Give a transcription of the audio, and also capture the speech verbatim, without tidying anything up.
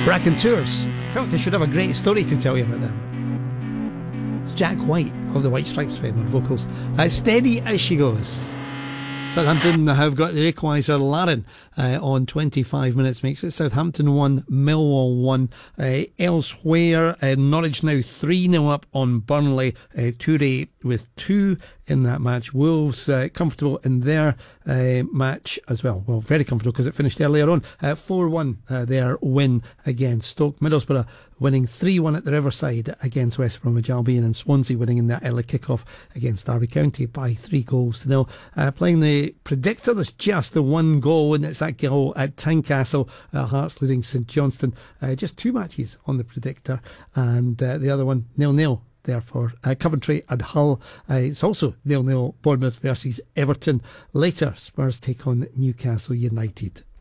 Raconteurs. I felt like I should have a great story to tell you about them. It's Jack White of the White Stripes fame on vocals. Uh, steady as she goes. Southampton have got the equaliser. Larin uh, on twenty-five minutes makes it Southampton one, Millwall one. Uh, elsewhere, uh, Norwich now three nil up on Burnley. Uh, Toure with two in that match. Wolves uh, comfortable in their uh, match as well. Well, very comfortable because it finished earlier on. Uh, four one uh, their win against Stoke. Middlesbrough winning three one at the Riverside against West Bromwich Albion, and Swansea winning in that early kick-off against Derby County by three goals to nil. Uh, playing the predictor, there's just the one goal, and it's that goal at Tynecastle. Uh, Hearts leading St Johnstone. Uh, just two matches on the predictor, and uh, the other one nil nil. There for uh, Coventry and Hull. Uh, it's also nil nil Bournemouth versus Everton. Later, Spurs take on Newcastle United.